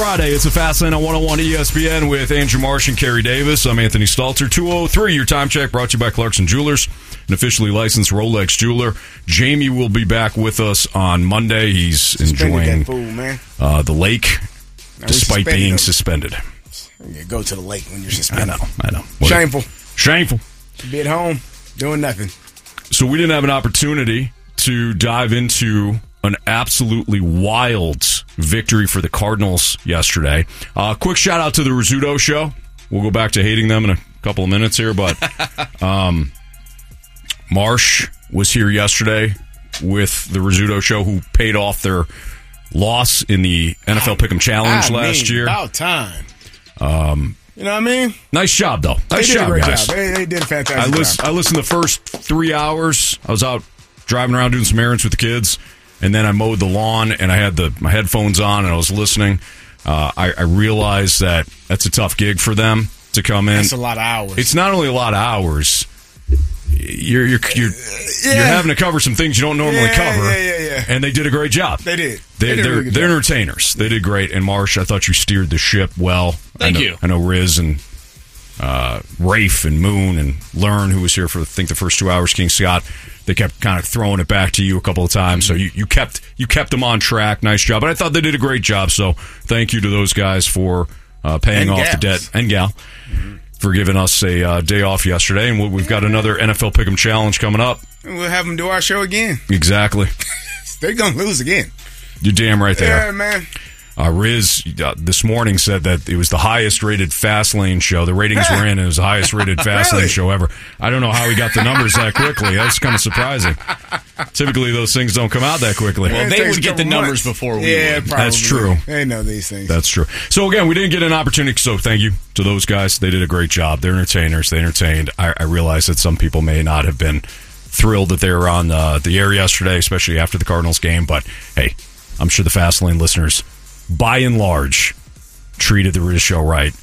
Friday, it's a Fast Lane on 101 ESPN with Andrew Marsh and Kerry Davis. I'm Anthony Stalter. 2:03, your time check brought to you by Clarkson Jewelers, an officially licensed Rolex jeweler. Jamie will be back with us on Monday. He's enjoying that food, man. The lake, despite being suspended. You go to the lake when you're suspended. I know. Shameful. Be at home doing nothing. So we didn't have an opportunity to dive into an absolutely wild victory for the Cardinals yesterday. Quick shout out to the Rizzuto Show. We'll go back to hating them in a couple of minutes here, but Marsh was here yesterday with the Rizzuto Show, who paid off their loss in the NFL Pick'em Challenge last year. About time. You know what I mean? Nice job, though. Nice job, guys. They did a fantastic job. I listened the first 3 hours. I was out driving around doing some errands with the kids. And then I mowed the lawn, and I had my headphones on, and I was listening. I realized that that's a tough gig for them to come in. That's a lot of hours. It's not only a lot of hours. You're having to cover some things you don't normally cover. Yeah. And they did a great job. They did. They're entertainers. They did great. And Marsh, I thought you steered the ship well. Thank you. I know Riz and Rafe and Moon and Learn, who was here for I think the first 2 hours. King Scott. They kept kind of throwing it back to you a couple of times, so you kept them on track. Nice job, and I thought they did a great job. So thank you to those guys for paying off the debt, and gal for giving us a day off yesterday. And we've got another NFL Pick'em Challenge coming up. We'll have them do our show again. Exactly. They're gonna lose again. You're damn right there. Yeah, man. Riz this morning said that it was the highest rated Fast Lane show. The ratings were in, and it was the highest rated Fast Lane show ever. I don't know how he got the numbers that quickly. That's kind of surprising. Typically, those things don't come out that quickly. Well, they would get the numbers before we would. Probably. That's true. They know these things. That's true. So, again, we didn't get an opportunity, so thank you to those guys. They did a great job. They're entertainers. They entertained. I realize that some people may not have been thrilled that they were on the air yesterday, especially after the Cardinals game, but, hey, I'm sure the Fast Lane listeners, by and large, treated the Riz Show right,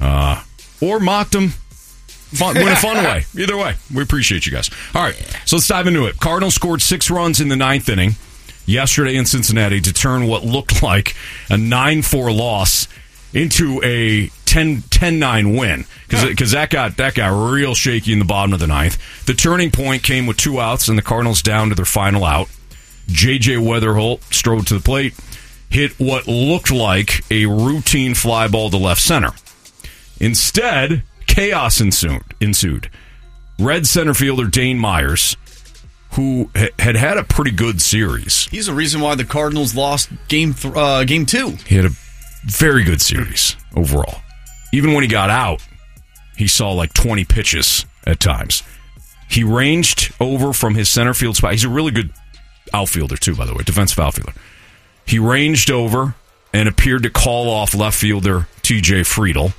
or mocked them in a fun way. Either way, we appreciate you guys. All right, so let's dive into it. Cardinals scored 6 runs in the 9th inning yesterday in Cincinnati to turn what looked like a 9-4 loss into a 10-9 win, because that got real shaky in the bottom of the 9th. The turning point came with 2 outs, and the Cardinals down to their final out. J.J. Weatherholt strode to the plate, hit what looked like a routine fly ball to left center. Instead, chaos ensued. Red center fielder Dane Myers, who had a pretty good series. He's the reason why the Cardinals lost game 2. He had a very good series overall. Even when he got out, he saw like 20 pitches at times. He ranged over from his center field spot. He's a really good outfielder, too, by the way, defensive outfielder. He ranged over and appeared to call off left fielder TJ Friedl.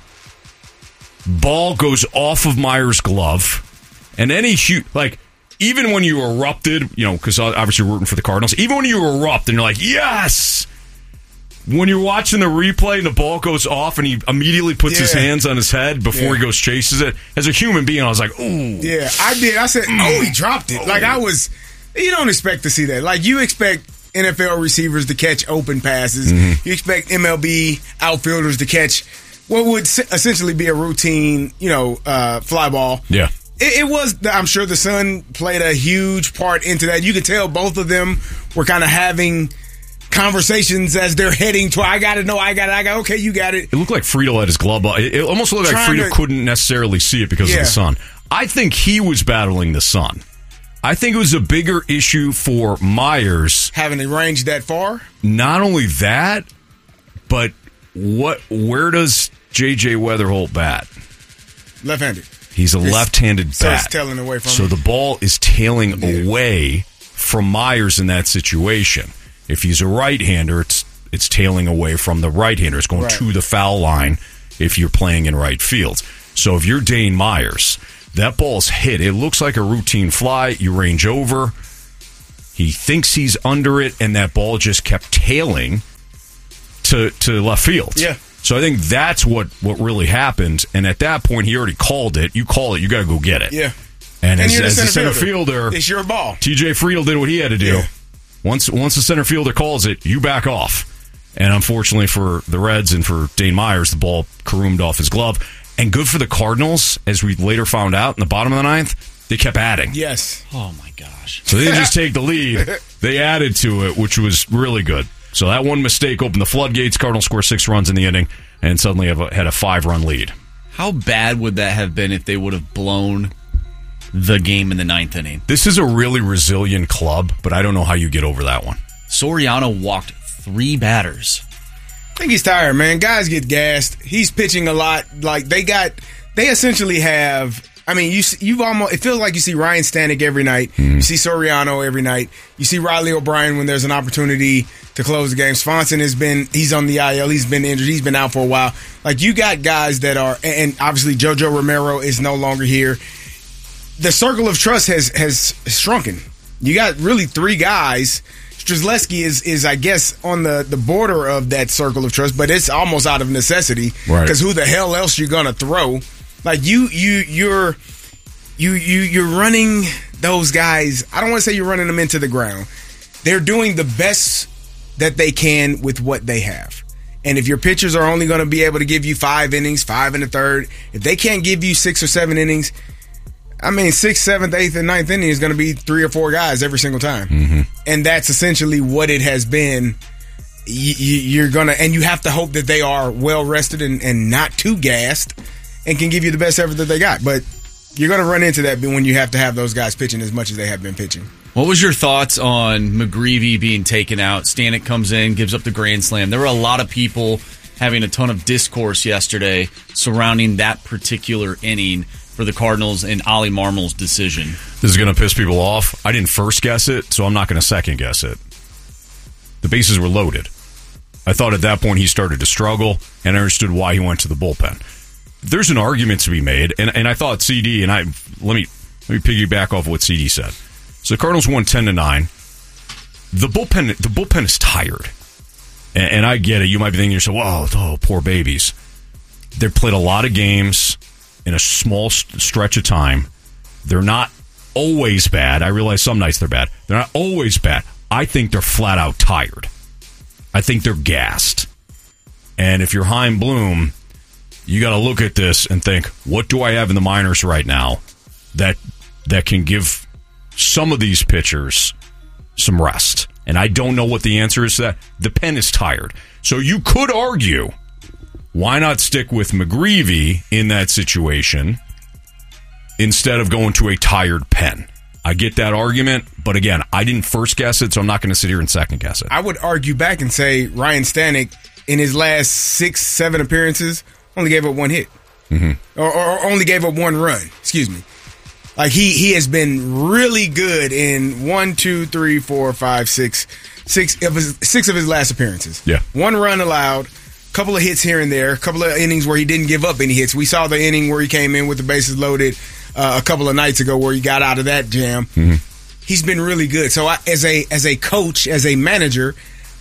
Ball goes off of Myers' glove. And then he even when you erupted, because obviously you're rooting for the Cardinals, even when you erupt and you're like, yes! When you're watching the replay and the ball goes off and he immediately puts his hands on his head before he goes chases it, as a human being, I was like, ooh. Yeah, I did. I said, he dropped it. You don't expect to see that. Like, you expect NFL receivers to catch open passes. Mm-hmm. You expect MLB outfielders to catch what would essentially be a routine, fly ball. Yeah. It was, I'm sure the sun played a huge part into that. You could tell both of them were kind of having conversations as they're heading to, I got it, okay, you got it. It looked like Friedl had his glove on. It almost looked like Friedl couldn't necessarily see it because of the sun. I think he was battling the sun. I think it was a bigger issue for Myers. Having it ranged that far? Not only that, but where does J.J. Weatherholt bat? Left-handed. He's a left-handed bat. So it's tailing away from him. So the ball is tailing away from Myers in that situation. If he's a right-hander, it's tailing away from the right-hander. It's going to the foul line if you're playing in right field. So if you're Dane Myers, that ball's hit. It looks like a routine fly. You range over. He thinks he's under it, and that ball just kept tailing to left field. Yeah. So I think that's what really happened. And at that point, he already called it. You call it, you got to go get it. Yeah. And as the center fielder, it's your ball. TJ Friedl did what he had to do. Yeah. Once the center fielder calls it, you back off. And unfortunately for the Reds and for Dane Myers, the ball caroomed off his glove. And good for the Cardinals, as we later found out in the bottom of the ninth, they kept adding. Yes. Oh, my gosh. So they didn't just take the lead. They added to it, which was really good. So that one mistake opened the floodgates. Cardinals score 6 runs in the inning and suddenly had a 5-run lead. How bad would that have been if they would have blown the game in the 9th inning? This is a really resilient club, but I don't know how you get over that one. Soriano walked 3 batters. I think he's tired, man. Guys get gassed. He's pitching a lot. Like they essentially have. I mean, you've almost. It feels like you see Ryan Stanek every night. You see Soriano every night. You see Riley O'Brien when there's an opportunity to close the game. Swanson he's on the IL. He's been injured. He's been out for a while. Like you got guys that are, and obviously JoJo Romero is no longer here. The circle of trust has shrunken. You got really 3 guys. Strzelecki is I guess on the border of that circle of trust, but it's almost out of necessity because who the hell else you gonna throw? Like you're running those guys. I don't want to say you're running them into the ground. They're doing the best that they can with what they have. And if your pitchers are only going to be able to give you 5 innings, 5 and a third, if they can't give you 6 or 7 innings, I mean, 6th, 7th, 8th, and 9th inning is going to be 3 or 4 guys every single time. And that's essentially what it has been. You're going to, and you have to hope that they are well rested and not too gassed and can give you the best effort that they got. But you're going to run into that when you have to have those guys pitching as much as they have been pitching. What was your thoughts on McGreevy being taken out? Stanek comes in, gives up the grand slam. There were a lot of people having a ton of discourse yesterday surrounding that particular inning for the Cardinals and Ollie Marmol's decision. This is going to piss people off. I didn't first guess it, so I'm not going to second guess it. The bases were loaded. I thought at that point he started to struggle, and I understood why he went to the bullpen. There's an argument to be made, and I thought CD, and let me piggyback off what CD said. So the Cardinals won 10-9. The bullpen is tired, and I get it. You might be thinking to yourself, "Oh, poor babies." They played a lot of games in a small stretch of time. They're not always bad. I realize some nights they're bad. They're not always bad. I think they're flat out tired. I think they're gassed. And if you're Chaim Bloom, you got to look at this and think, what do I have in the minors right now that can give some of these pitchers some rest? And I don't know what the answer is to that. The pen is tired. So you could argue, why not stick with McGreevy in that situation instead of going to a tired pen? I get that argument, but again, I didn't first guess it, so I'm not going to sit here and second guess it. I would argue back and say Ryan Stanek, in his last 6-7 appearances, only gave up 1 hit. Or only gave up 1 run. Excuse me. Like, he has been really good in 1, 2, 3, 4, 5, 6 of his last appearances. Yeah. 1 run allowed, couple of hits here and there, a couple of innings where he didn't give up any hits. We saw the inning where he came in with the bases loaded a couple of nights ago where he got out of that jam. He's been really good. So as a coach, as a manager,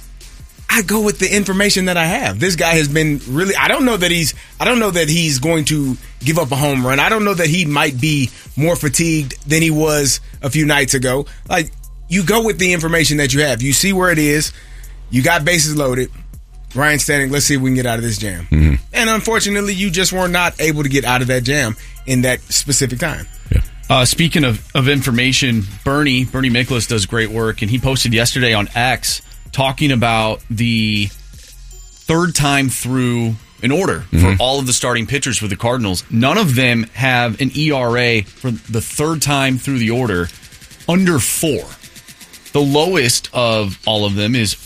I go with the information that I have. This guy has been really. I don't know that he's going to give up a home run. I don't know that he might be more fatigued than he was a few nights ago. Like, you go with the information that you have. You see where it is. You got bases loaded. Ryan Stanek, let's see if we can get out of this jam. And unfortunately, you just were not able to get out of that jam in that specific time. Speaking of information, Bernie Miklasz does great work, and he posted yesterday on X talking about the third time through an order for all of the starting pitchers for the Cardinals. None of them have an ERA for the third time through the order under 4. The lowest of all of them is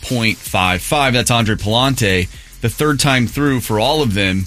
4.55. That's Andre Palante. The third time through for all of them,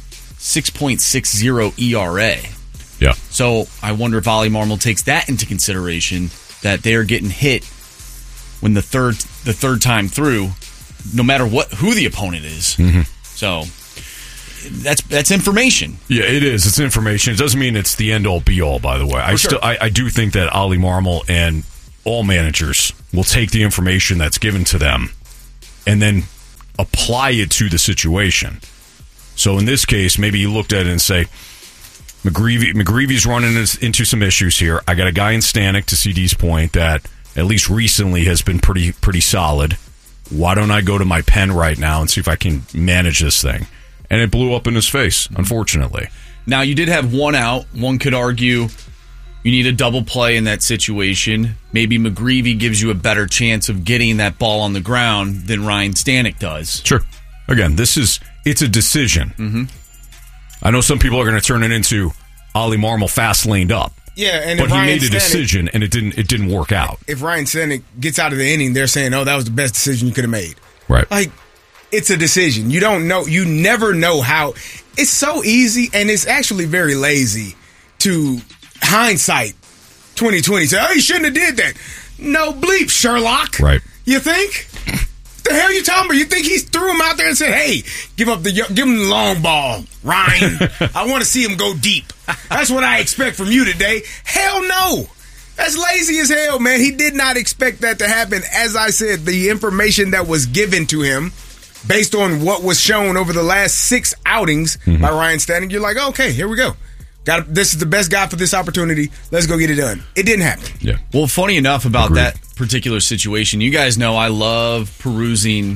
6.60 ERA. Yeah. So I wonder if Ollie Marmol takes that into consideration, that they are getting hit when the third time through, no matter who the opponent is. So that's information. Yeah, it is. It's information. It doesn't mean it's the end all be all. By the way, I do think that Ollie Marmol and all managers will take the information that's given to them and then apply it to the situation. So in this case, maybe you looked at it and say, McGreevy's running into some issues here. I got a guy in Stanek, to CD's point, that at least recently has been pretty solid. why don't I go to my pen right now and see if I can manage this thing? And it blew up in his face, unfortunately. Now, you did have one out. One could argue you need a double play in that situation. Maybe McGreevy gives you a better chance of getting that ball on the ground than Ryan Stanek does. Sure. Again, it's a decision. Mm-hmm. I know some people are going to turn it into Ollie Marmol fast laned up. Yeah, but he made a decision and it didn't work out. If Ryan Stanek gets out of the inning, they're saying, "Oh, that was the best decision you could have made." Right. Like, it's a decision. You don't know. You never know how. It's so easy, and it's actually very lazy to hindsight 2020 say, "Oh, you shouldn't have did that." No bleep, Sherlock. Right. You think? The hell you talking about? You think he threw him out there and said, "Hey, give him the long ball, Ryan. I want to see him go deep. That's what I expect from you today." Hell no. That's lazy as hell, man. He did not expect that to happen. As I said, the information that was given to him based on what was shown over the last 6 outings by Ryan Stanek, you're like, okay, here we go. This is the best guy for this opportunity. Let's go get it done. It didn't happen. Yeah. Well, funny enough about that particular situation, you guys know I love perusing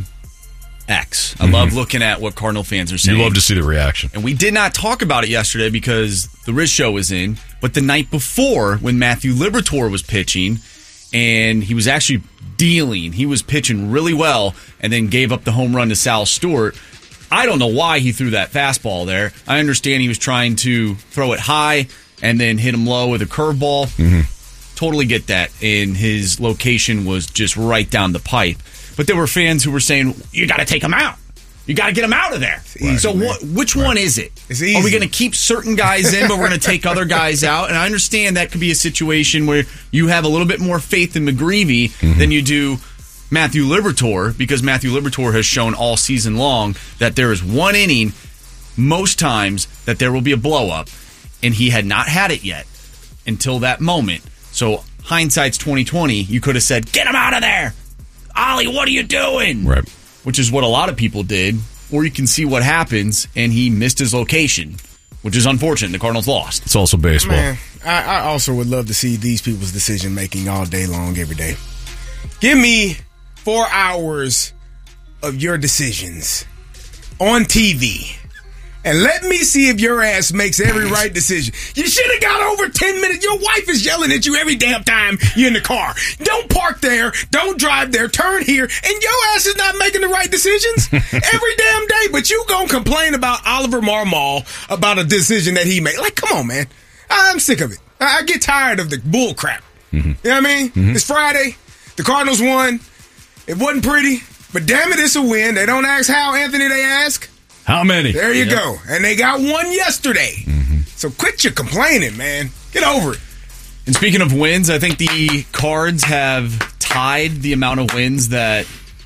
X. I love looking at what Cardinal fans are saying. You love to see the reaction. And we did not talk about it yesterday because the Riz Show was in, but the night before when Matthew Liberatore was pitching and he was actually dealing, he was pitching really well and then gave up the home run to Sal Stewart. I don't know why he threw that fastball there. I understand he was trying to throw it high and then hit him low with a curveball. Totally get that. And his location was just right down the pipe. But there were fans who were saying, you got to take him out. You got to get him out of there. Easy, so which one is it? It's easy. Are we going to keep certain guys in, but we're going to take other guys out? And I understand that could be a situation where you have a little bit more faith in McGreevy than you do Matthew Liberatore, because Matthew Liberatore has shown all season long that there is one inning, most times, that there will be a blow-up, and he had not had it yet until that moment. So hindsight's 2020. You could have said, "Get him out of there, Ollie. What are you doing?" Right. Which is what a lot of people did. Or you can see what happens, and he missed his location, which is unfortunate. The Cardinals lost. It's also baseball. Man, I also would love to see these people's decision making all day long, every day. Give me 4 hours of your decisions on TV. And let me see if your ass makes every right decision. You should have got over 10 minutes. Your wife is yelling at you every damn time you're in the car. Don't park there. Don't drive there. Turn here. And your ass is not making the right decisions every damn day. But you gonna complain about Oliver Marmol about a decision that he made. Like, come on, man. I'm sick of it. I get tired of the bull crap. You know what I mean? It's Friday. The Cardinals won. It wasn't pretty. But damn it, it's a win. They don't ask how, Anthony. They ask how many. There you go. And they got one yesterday. So quit your complaining, man. Get over it. And speaking of wins, I think the Cards have tied the amount of wins that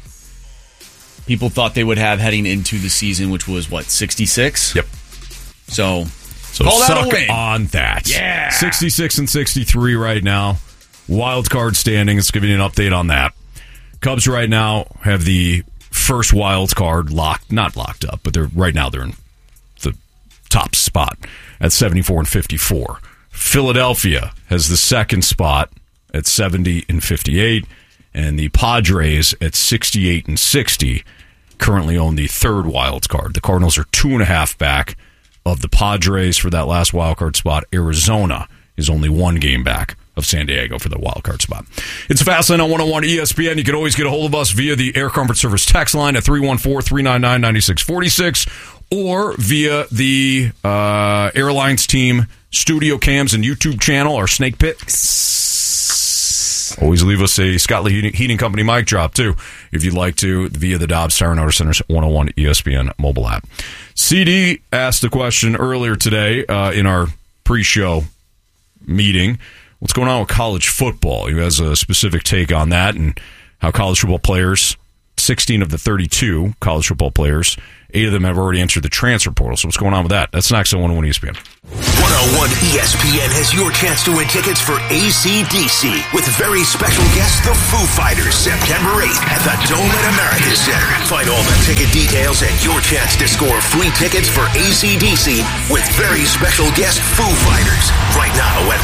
people thought they would have heading into the season, which was, 66? Yep. So call that a win. On that. Yeah. 66 and 63 right now. Wild card standing. Let's give you an update on that. Cubs right now have the first wild card not locked up, but they're in the top spot at 74 and 54. Philadelphia has the second spot at 70 and 58, and the Padres at 68 and 60 currently own the third wild card. The Cardinals are 2.5 back of the Padres for that last wild card spot. Arizona is only 1 game back of San Diego for the wild card spot. It's Fastlane on 101 ESPN. You can always get a hold of us via the Air Comfort Service text line at 314-399-9646 or via the Airlines team studio cams and YouTube channel, our Snake Pit. Always leave us a Scott Lee Heating Company mic drop, too, if you'd like to, via the Dobbs Tire and Auto Center's 101 ESPN mobile app. CD asked a question earlier today in our pre-show meeting. What's going on with college football? He has a specific take on that and how college football players, 16 of the 32 college football players, 8 of them have already entered the transfer portal. So what's going on with that? That's next on 101 ESPN. 101 ESPN has your chance to win tickets for AC/DC with very special guest, the Foo Fighters, September 8th at the Dome at America Center. Find all the ticket details and your chance to score free tickets for AC/DC with very special guest, Foo Fighters, right now at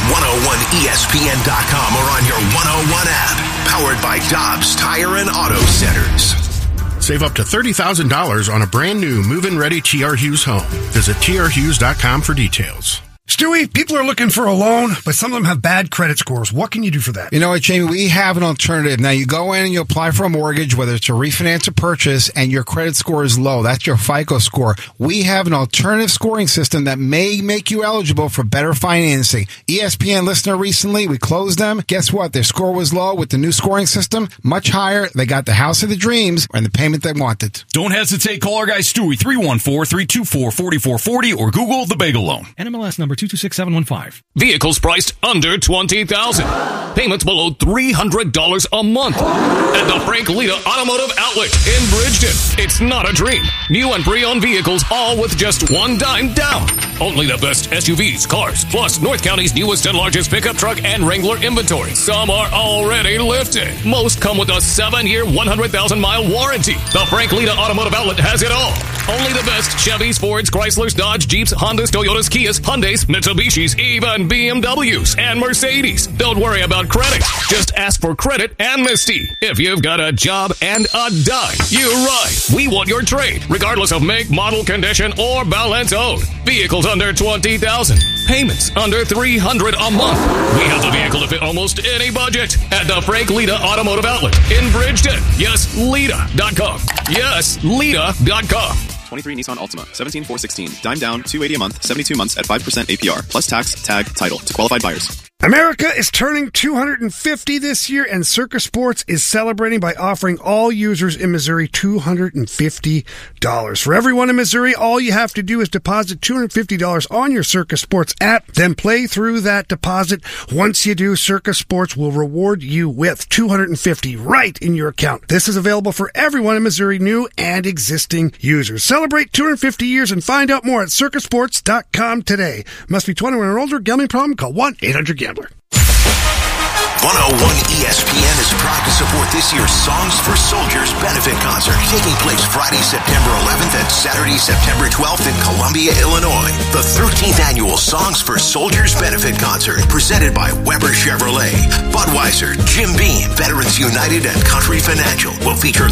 101ESPN.com or on your 101 app. Powered by Dobbs Tire and Auto Centers. Save up to $30,000 on a brand new move-in ready TR Hughes home. Visit trhughes.com for details. Stewie, people are looking for a loan, but some of them have bad credit scores. What can you do for that? You know what, Jamie? We have an alternative. Now, you go in and you apply for a mortgage, whether it's a refinance or purchase, and your credit score is low. That's your FICO score. We have an alternative scoring system that may make you eligible for better financing. ESPN listener recently, we closed them. Guess what? Their score was low. With the new scoring system, much higher. They got the house of the dreams and the payment they wanted. Don't hesitate. Call our guy Stewie, 314-324-4440, or Google the Bagel Loan. NMLS number 226715. Vehicles priced under $20,000. Payments below $300 a month. At the Frank Lita Automotive Outlet in Bridgeton. It's not a dream. New and pre-owned vehicles, all with just $1 down. Only the best SUVs, cars, plus North County's newest and largest pickup truck and Wrangler inventory. Some are already lifted. Most come with a 7-year, 100,000-mile warranty. The Frank Lita Automotive Outlet has it all. Only the best Chevys, Fords, Chryslers, Dodge, Jeeps, Hondas, Toyotas, Kias, Hyundais, Mitsubishis, even BMWs and Mercedes. Don't worry about credit. Just ask for credit amnesty. If you've got a job and a dime, you're right. We want your trade, regardless of make, model, condition, or balance owed. Vehicles under $20,000. Payments under $300 a month. We have the vehicle to fit almost any budget at the Frank Lita Automotive Outlet in Bridgeton. Yes, Lita.com. Yes, Lita.com. 23 Nissan Altima, 17,416. Dime down, $280 a month, 72 months at 5% APR, plus tax, tag, title to qualified buyers. America is turning 250 this year, and Circa Sports is celebrating by offering all users in Missouri $250. For everyone in Missouri, all you have to do is deposit $250 on your Circa Sports app, then play through that deposit. Once you do, Circa Sports will reward you with $250 right in your account. This is available for everyone in Missouri, new and existing users. Celebrate 250 years and find out more at circasports.com today. Must be 21 or older. Gambling problem? Call 1-800-GAMBLER. 101 ESPN is proud to support this year's Songs for Soldiers benefit concert, taking place Friday, September 11th and Saturday, September 12th in Columbia, Illinois. The 13th annual Songs for Soldiers benefit concert, presented by Weber Chevrolet, Budweiser, Jim Beam, Veterans United, and Country Financial, will feature